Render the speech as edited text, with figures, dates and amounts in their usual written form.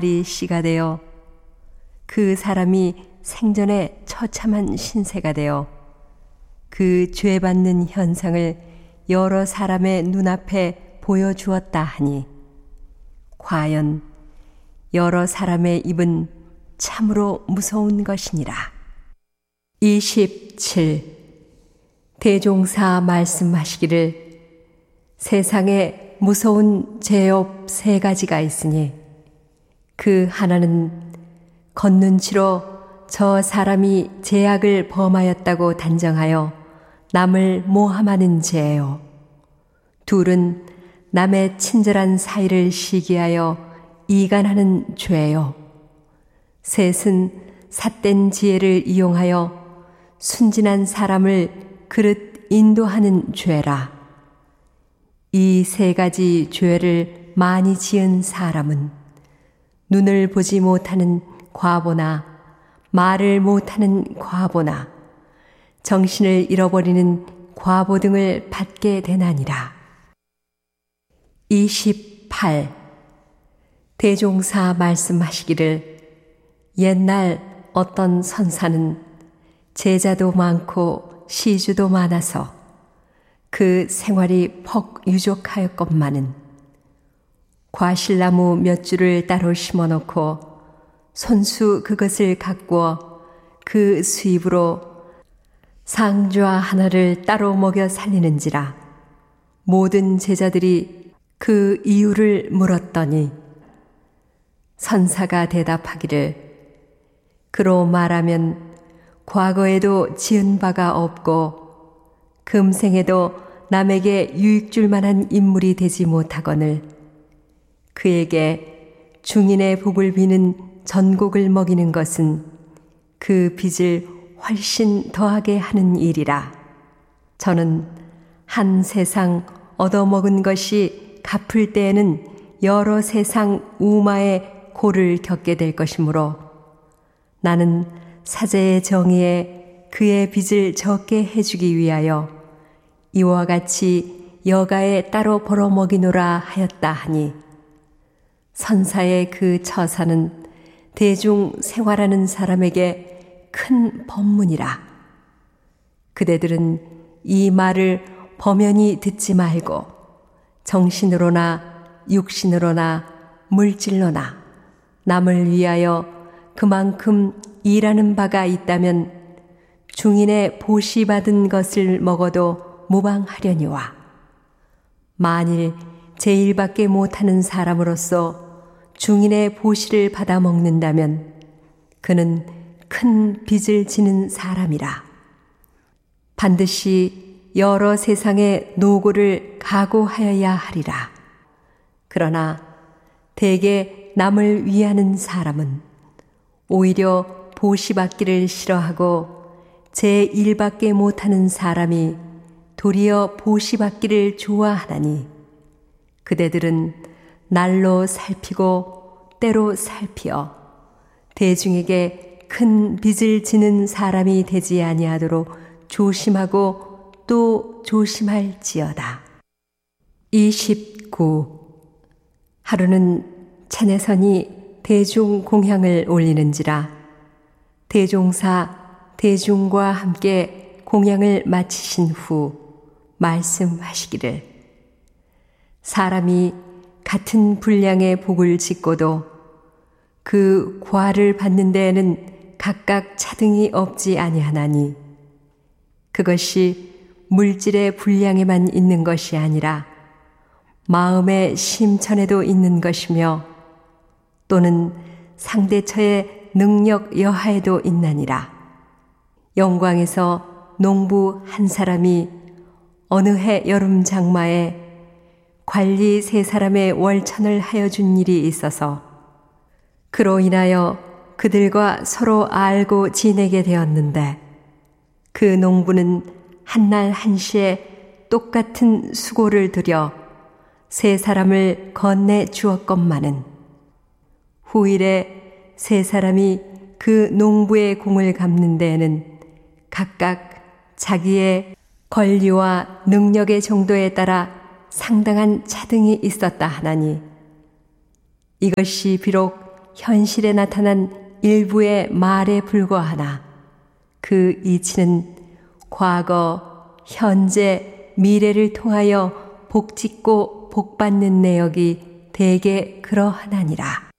씨가 되어 그 사람이 생전에 처참한 신세가 되어 그 죄받는 현상을 여러 사람의 눈앞에 보여주었다 하니 과연 여러 사람의 입은 참으로 무서운 것이니라. 27. 대종사 말씀하시기를 세상에 무서운 죄업 3가지가 있으니 그 하나는 걷는 치로 저 사람이 죄악을 범하였다고 단정하여 남을 모함하는 죄요. 둘은 남의 친절한 사이를 시기하여 이간하는 죄요. 셋은 삿된 지혜를 이용하여 순진한 사람을 그릇 인도하는 죄라. 이 3가지 죄를 많이 지은 사람은 눈을 보지 못하는 과보나 말을 못하는 과보나 정신을 잃어버리는 과보 등을 받게 되나니라. 28. 대종사 말씀하시기를 옛날 어떤 선사는 제자도 많고 시주도 많아서 그 생활이 퍽 유족하였건만은 과실나무 몇 줄을 따로 심어놓고 손수 그것을 가꾸어 그 수입으로 상좌 하나를 따로 먹여 살리는지라. 모든 제자들이 그 이유를 물었더니 선사가 대답하기를 그로 말하면 과거에도 지은 바가 없고 금생에도 남에게 유익 줄 만한 인물이 되지 못하거늘 그에게 중인의 복을 비는 전곡을 먹이는 것은 그 빚을 훨씬 더하게 하는 일이라. 저는 한 세상 얻어먹은 것이 갚을 때에는 여러 세상 우마의 고를 겪게 될 것이므로 나는 사제의 정의에 그의 빚을 적게 해주기 위하여 이와 같이 여가에 따로 벌어먹이노라 하였다 하니 선사의 그 처사는 대중 생활하는 사람에게 큰 법문이라. 그대들은 이 말을 범연히 듣지 말고 정신으로나 육신으로나 물질로나 남을 위하여 그만큼 일하는 바가 있다면 중인의 보시 받은 것을 먹어도 무방하려니와 만일 제 일밖에 못하는 사람으로서 중인의 보시를 받아 먹는다면 그는 큰 빚을 지는 사람이라. 반드시 여러 세상의 노고를 각오하여야 하리라. 그러나 대개 남을 위하는 사람은 오히려 보시받기를 싫어하고 제 일밖에 못하는 사람이 도리어 보시받기를 좋아하나니 그대들은 날로 살피고 때로 살피어 대중에게 큰 빚을 지는 사람이 되지 아니하도록 조심하고 또 조심할지어다. 29. 하루는 차내선이 대중 공향을 올리는지라 대종사 대중과 함께 공양을 마치신 후 말씀하시기를 사람이 같은 분량의 복을 짓고도 그 과를 받는 데에는 각각 차등이 없지 아니하나니 그것이 물질의 분량에만 있는 것이 아니라 마음의 심천에도 있는 것이며 또는 상대처의 능력 여하에도 있나니라. 영광에서 농부 한 사람이 어느 해 여름 장마에 관리 3사람의 월천을 하여 준 일이 있어서 그로 인하여 그들과 서로 알고 지내게 되었는데 그 농부는 한날 한시에 똑같은 수고를 들여 3사람을 건네 주었건만은 후일에 3사람이 그 농부의 공을 갚는 데에는 각각 자기의 권리와 능력의 정도에 따라 상당한 차등이 있었다 하나니 이것이 비록 현실에 나타난 일부의 말에 불과하나 그 이치는 과거, 현재, 미래를 통하여 복짓고 복받는 내역이 대개 그러하나니라.